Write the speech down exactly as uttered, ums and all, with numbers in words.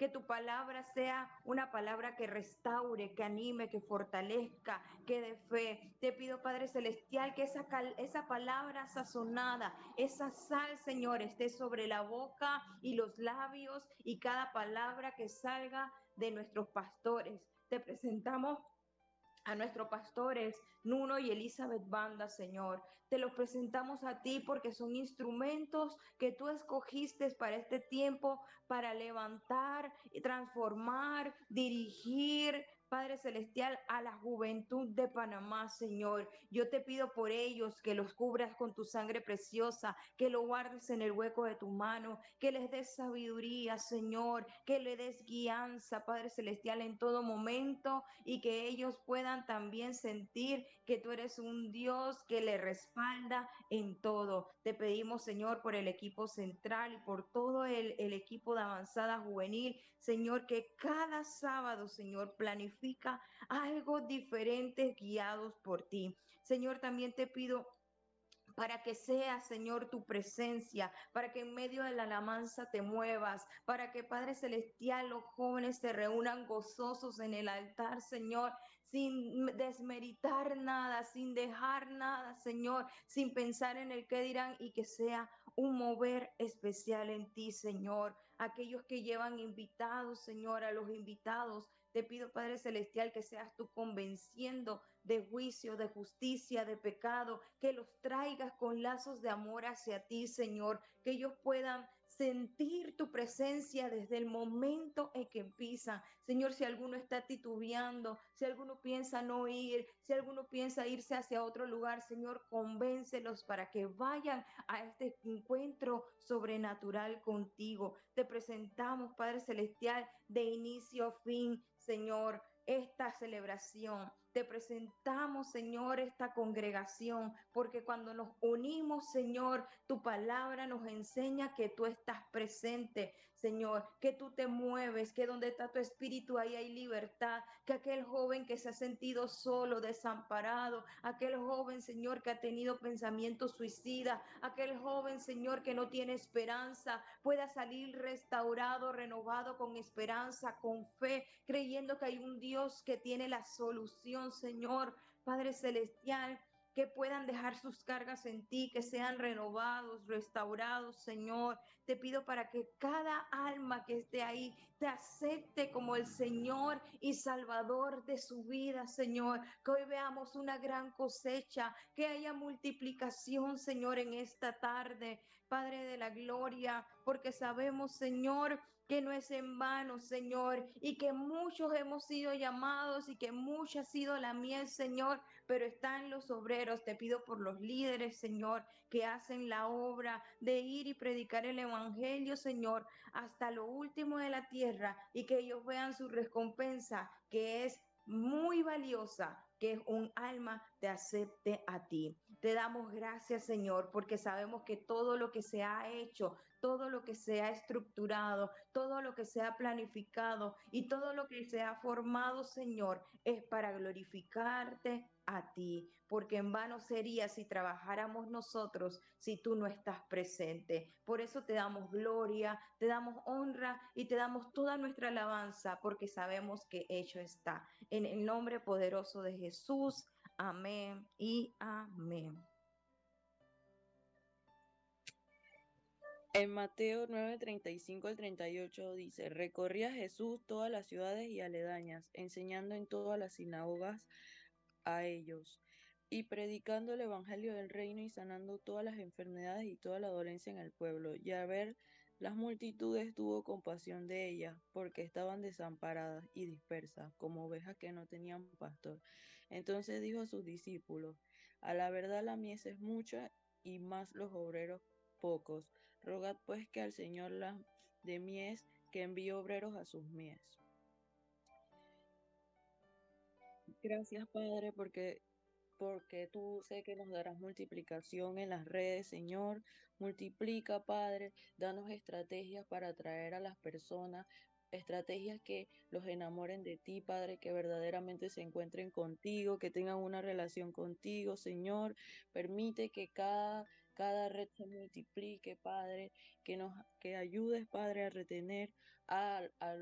que tu palabra sea una palabra que restaure, que anime, que fortalezca, que dé fe. Te pido, Padre Celestial, que esa, cal, esa palabra sazonada, esa sal, Señor, esté sobre la boca y los labios y cada palabra que salga de nuestros pastores. Te presentamos a nuestros pastores, Nuno y Elizabeth Banda, Señor. Te los presentamos a ti porque son instrumentos que tú escogiste para este tiempo, para levantar, transformar, dirigir, Padre Celestial, a la juventud de Panamá, Señor. Yo te pido por ellos que los cubras con tu sangre preciosa, que lo guardes en el hueco de tu mano, que les des sabiduría, Señor, que le des guianza, Padre Celestial, en todo momento, y que ellos puedan también sentir que tú eres un Dios que le respalda en todo. Te pedimos, Señor, por el equipo central y por todo el, el equipo de avanzada juvenil, Señor, que cada sábado, Señor, planifica algo diferente guiados por ti. Señor, también te pido para que sea, Señor, tu presencia, para que en medio de la alabanza te muevas, para que, Padre Celestial, los jóvenes se reúnan gozosos en el altar, Señor, sin desmeritar nada, sin dejar nada, Señor, sin pensar en el qué dirán, y que sea un mover especial en ti, Señor. Aquellos que llevan invitados, Señor, a los invitados, te pido, Padre Celestial, que seas tú convenciendo de juicio, de justicia, de pecado, que los traigas con lazos de amor hacia ti, Señor, que ellos puedan sentir tu presencia desde el momento en que empiezan. Señor, si alguno está titubeando, si alguno piensa no ir, si alguno piensa irse hacia otro lugar, Señor, convéncelos para que vayan a este encuentro sobrenatural contigo. Te presentamos, Padre Celestial, de inicio a fin, Señor, esta celebración. Te presentamos, Señor, esta congregación, porque cuando nos unimos, Señor, tu palabra nos enseña que tú estás presente, Señor, que tú te mueves, que donde está tu espíritu ahí hay libertad, que aquel joven que se ha sentido solo, desamparado, aquel joven, Señor, que ha tenido pensamientos suicidas, aquel joven, Señor, que no tiene esperanza, pueda salir restaurado, renovado, con esperanza, con fe, creyendo que hay un Dios que tiene la solución, Señor, Padre Celestial, que puedan dejar sus cargas en ti, que sean renovados, restaurados, Señor. Te pido para que cada alma que esté ahí te acepte como el Señor y Salvador de su vida, Señor. Que hoy veamos una gran cosecha, que haya multiplicación, Señor, en esta tarde, Padre de la gloria, porque sabemos, Señor, que no es en vano, Señor, y que muchos hemos sido llamados y que mucha ha sido la miel, Señor, pero están los obreros. Te pido por los líderes, Señor, que hacen la obra de ir y predicar el evangelio, Señor, hasta lo último de la tierra, y que ellos vean su recompensa, que es muy valiosa, que es un alma te acepte a ti. Te damos gracias, Señor, porque sabemos que todo lo que se ha hecho, todo lo que se ha estructurado, todo lo que se ha planificado y todo lo que se ha formado, Señor, es para glorificarte a ti, porque en vano sería si trabajáramos nosotros si tú no estás presente. Por eso te damos gloria, te damos honra y te damos toda nuestra alabanza, porque sabemos que hecho está. En el nombre poderoso de Jesús, amén y amén. En Mateo nueve treinta y cinco al treinta y ocho dice, recorría Jesús todas las ciudades y aledañas, enseñando en todas las sinagogas a ellos, y predicando el evangelio del reino y sanando todas las enfermedades y toda la dolencia en el pueblo. Y al ver las multitudes tuvo compasión de ellas, porque estaban desamparadas y dispersas, como ovejas que no tenían pastor. Entonces dijo a sus discípulos, a la verdad la mies es mucha y más los obreros pocos. Rogad pues que al Señor la de mies que envíe obreros a sus mies. Gracias, Padre, porque porque tú sé que nos darás multiplicación en las redes, Señor. Multiplica, Padre, danos estrategias para atraer a las personas, estrategias que los enamoren de ti, Padre, que verdaderamente se encuentren contigo, que tengan una relación contigo, Señor. Permite que cada, cada red se multiplique, Padre, que nos que ayudes, Padre, a retener a, a